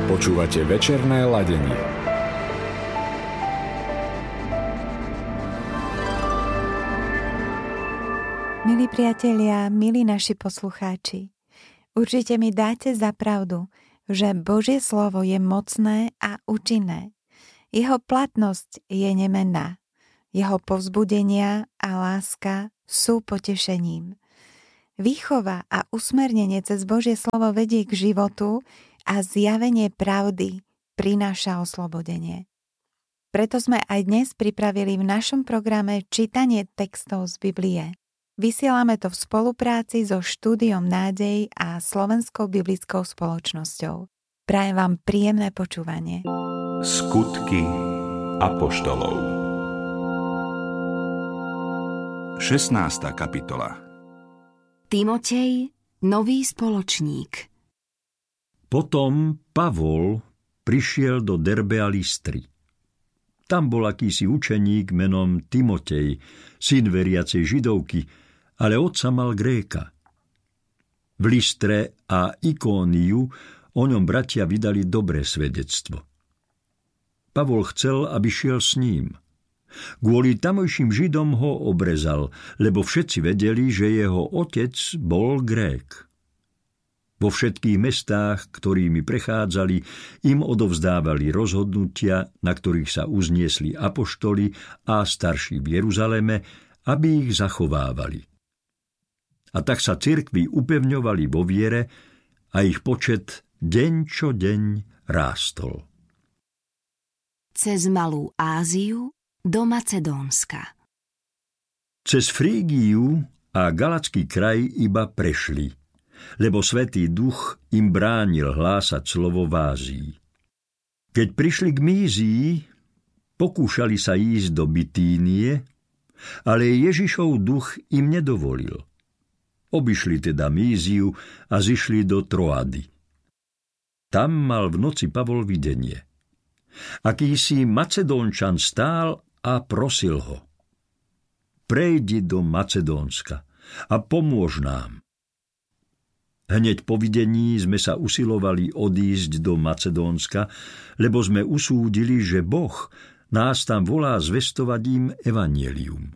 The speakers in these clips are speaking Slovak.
Počúvate večerné ladenie. Milí priatelia, milí naši poslucháči, určite mi dáte za pravdu, že Božie slovo je mocné a účinné. Jeho platnosť je nemenná. Jeho povzbudenia a láska sú potešením. Výchova a usmernenie cez Božie slovo vedie k životu a zjavenie pravdy prináša oslobodenie. Preto sme aj dnes pripravili v našom programe čítanie textov z Biblie. Vysielame to v spolupráci so Štúdiom Nádej a Slovenskou biblickou spoločnosťou. Prajem vám príjemné počúvanie. Skutky apoštolov 16. kapitola. Timotej, nový spoločník. Potom Pavol prišiel do Derbe a Lystry. Tam bol akýsi učeník menom Timotej, syn veriacej Židovky, ale otca mal Gréka. V Lystre a Ikóniu o ňom bratia vydali dobré svedectvo. Pavol chcel, aby šiel s ním. Kvôli tamojším Židom ho obrezal, lebo všetci vedeli, že jeho otec bol Grék. Vo všetkých mestách, ktorými prechádzali, im odovzdávali rozhodnutia, na ktorých sa uzniesli apoštoli a starší v Jeruzaleme, aby ich zachovávali. A tak sa cirkvi upevňovali vo viere a ich počet deň čo deň rástol. Cez Malú Áziu do Macedónska. Cez Frígiu a Galacký kraj iba prešli, lebo Svätý Duch im bránil hlásať slovo v Ázii. Keď prišli k Mízii, pokúšali sa ísť do Bitínie, ale Ježišov duch im nedovolil. Obišli teda Míziu a zišli do Troady. Tam mal v noci Pavol videnie. Akýsi Macedónčan stál a prosil ho: Prejdi do Macedónska a pomôž nám. Hneď po videní sme sa usilovali odísť do Macedónska, lebo sme usúdili, že Boh nás tam volá zvestovať im evanjelium.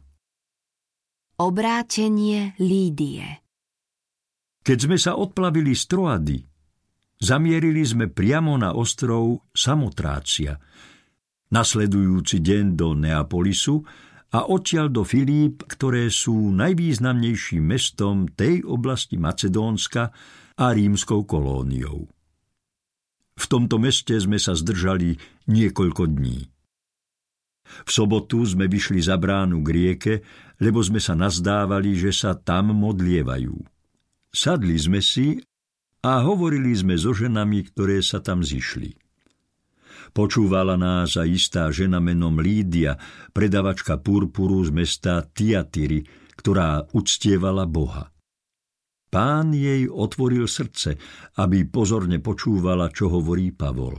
Obrátenie Lídie. Keď sme sa odplavili z Troady, zamierili sme priamo na ostrov Samotrácia, nasledujúci deň do Neapolisu a odtiaľ do Filíp, ktoré sú najvýznamnejším mestom tej oblasti Macedónska a rímskou kolóniou. V tomto meste sme sa zdržali niekoľko dní. V sobotu sme vyšli za bránu k rieke, lebo sme sa nazdávali, že sa tam modlievajú. Sadli sme si a hovorili sme so ženami, ktoré sa tam zišli. Počúvala nás aj istá žena menom Lídia, predavačka purpuru z mesta Tiatyry, ktorá uctievala Boha. Pán jej otvoril srdce, aby pozorne počúvala, čo hovorí Pavol.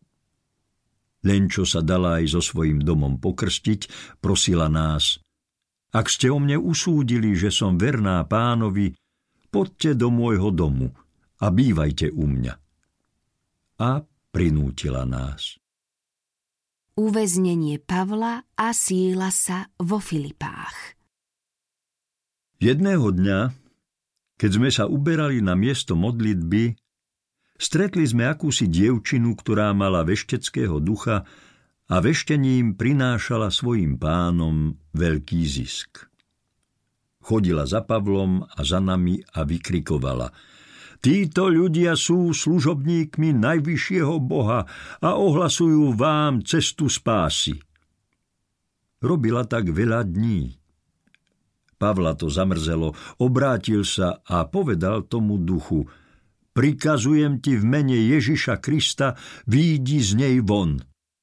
Len čo sa dala aj so svojím domom pokrstiť, prosila nás: Ak ste o mne usúdili, že som verná Pánovi, poďte do môjho domu a bývajte u mňa. A prinútila nás. Uväznenie Pavla a Sílasa vo Filipách. Jedného dňa, keď sme sa uberali na miesto modlitby, stretli sme akúsi dievčinu, ktorá mala vešteckého ducha a veštením prinášala svojim pánom veľký zisk. Chodila za Pavlom a za nami a vykrikovala: Títo ľudia sú služobníkmi najvyššieho Boha a ohlasujú vám cestu spásy. Robila tak veľa dní. Pavla to zamrzelo, obrátil sa a povedal tomu duchu: Prikazujem ti v mene Ježiša Krista, výjdi z nej von.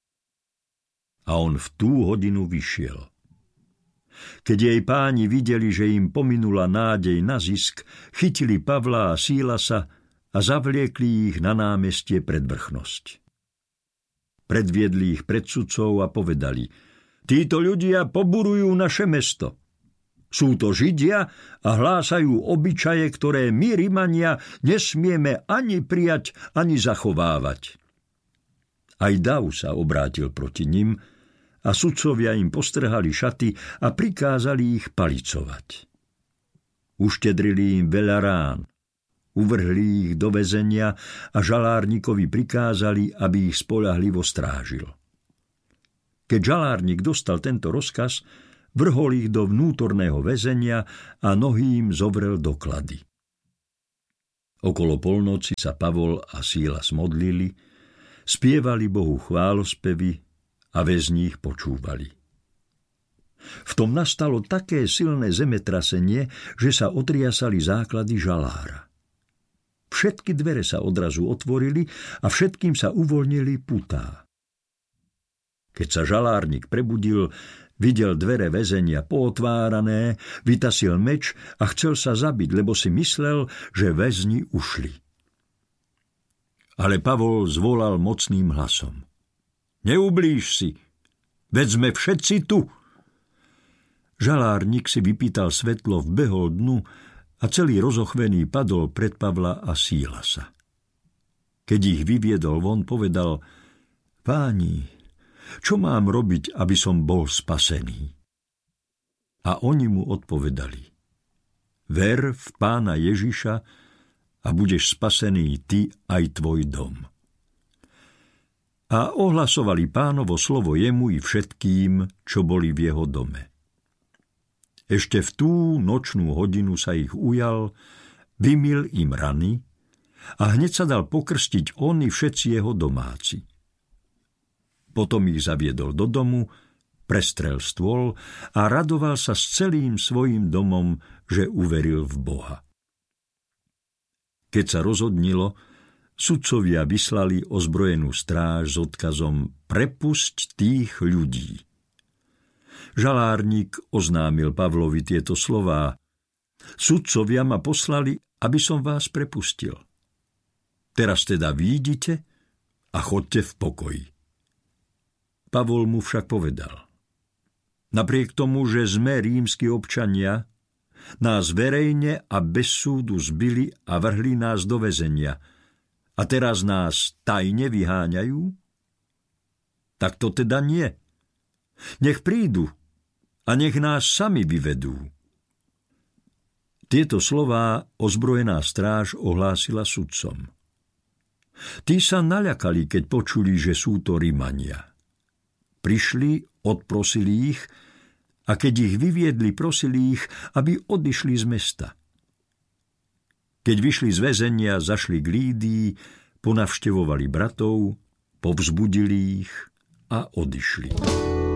A on v tú hodinu vyšiel. Keď jej páni videli, že im pominula nádej na zisk, chytili Pavla a Sílasa a zavliekli ich na námestie pred vrchnosť. Predviedli ich pred sudcov a povedali: Títo ľudia poburujú naše mesto. Sú to Židia a hlásajú obyčaje, ktoré my, Rimania, nesmieme ani prijať, ani zachovávať. Aj dav sa obrátil proti nim a sudcovia im postrhali šaty a prikázali ich palicovať. Uštedrili im veľa rán, uvrhli ich do väzenia a žalárnikovi prikázali, aby ich spoľahlivo strážil. Keď žalárnik dostal tento rozkaz, vrhol ich do vnútorného väzenia a nohy im zovrel do klady. Okolo polnoci sa Pavol a Sílas modlili, spievali Bohu chválospevy a väzni ich počúvali. V tom nastalo také silné zemetrasenie, že sa otriasali základy žalára. Všetky dvere sa odrazu otvorili a všetkým sa uvoľnili putá. Keď sa žalárnik prebudil, videl dvere väzenia pootvárané, vytasil meč a chcel sa zabiť, lebo si myslel, že väzni ušli. Ale Pavol zvolal mocným hlasom: Neublíž si, veď sme všetci tu. Žalárnik si vypýtal svetlo, vbehol dnu a celý rozochvený padol pred Pavla a Sílasa. Keď ich vyviedol von, povedal: Páni, čo mám robiť, aby som bol spasený? A oni mu odpovedali: Ver v Pána Ježiša a budeš spasený ty aj tvoj dom. A ohlasovali Pánovo slovo jemu i všetkým, čo boli v jeho dome. Ešte v tú nočnú hodinu sa ich ujal, vymyl im rany a hneď sa dal pokrstiť on i všetci jeho domáci. Potom ich zaviedol do domu, prestrel stôl a radoval sa s celým svojím domom, že uveril v Boha. Keď sa rozhodnilo, sudcovia vyslali ozbrojenú stráž s odkazom: Prepusť tých ľudí. Žalárnik oznámil Pavlovi tieto slová: Sudcovia ma poslali, aby som vás prepustil. Teraz teda výjdite a choďte v pokoji. Pavol mu však povedal: Napriek tomu, že sme rímski občania, nás verejne a bez súdu zbili a vrhli nás do väzenia. A teraz nás tajne vyháňajú? Tak to teda nie. Nech prídu a nech nás sami vyvedú. Tieto slová ozbrojená stráž ohlásila sudcom. Tí sa naľakali, keď počuli, že sú to Rimania. Prišli, odprosili ich a keď ich vyviedli, prosili ich, aby odišli z mesta. Keď vyšli z väzenia, zašli k Lídii, ponavštevovali bratov, povzbudili ich a odišli.